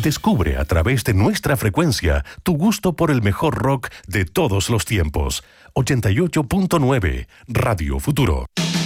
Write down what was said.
Descubre a través de nuestra frecuencia tu gusto por el mejor rock de todos los tiempos. 88.9 Radio Futuro.